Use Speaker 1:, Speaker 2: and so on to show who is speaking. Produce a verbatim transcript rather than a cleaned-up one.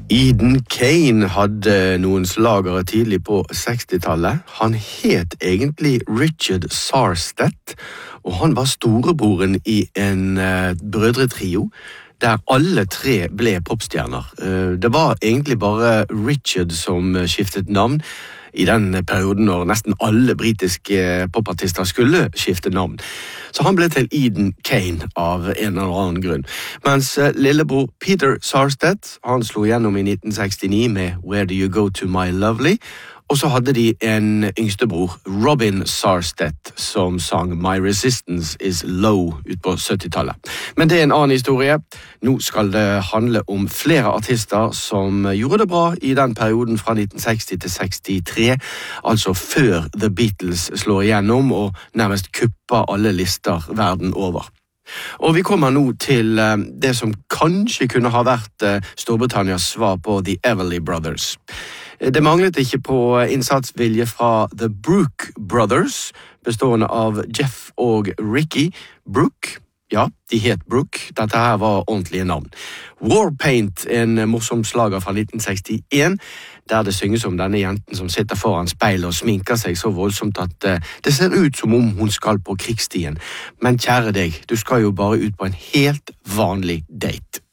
Speaker 1: Eden Kane hadde noen slagere tidlig på sekstitallet. Han het egentlig Richard Sarstedt, og han var storebroren i en uh, brødretrio, der alle tre ble popstjerner. Uh, det var egentlig bare Richard som skiftet navn, i den perioden når nesten alle britiske popartister skulle skifte navn. Så han ble til Eden Kane av en eller annen grunn. Mens lillebror Peter Sarstedt, han slo gjennom i nitten sekstini med Where Do You Go To My Lovely, og så hadde de en yngstebror, Robin Sarstedt, som sang My Resistance Is Low ut på syttitallet. Men det er en annen historie. Nå skal det handle om flere artister som gjorde det bra i den perioden fra nitten seksti til sekstitre, altså før The Beatles slår igjennom og nærmest kupper alle lister verden over. Og vi kommer nå til uh, det som kanskje kunne ha vært uh, Storbritannias svar på The Everly Brothers. Det manglet ikke på innsatsvilje fra The Brooke Brothers, bestående av Jeff og Ricky. Brooke, ja, de het Brooke. Dette her var ordentlige navn. Warpaint, en morsom slager fra nitten sekstien, der det synges om denne jenten som sitter foran speilet og sminker seg så voldsomt at uh, det ser ut som om hun skal på krigsstien. Men kjære deg, du skal jo bare ut på en helt vanlig date.